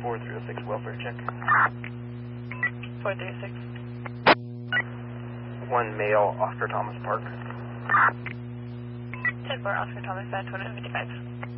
4306 welfare check. 436. 1 male, Oscar Thomas Park. 10-4, Oscar Thomas, 255.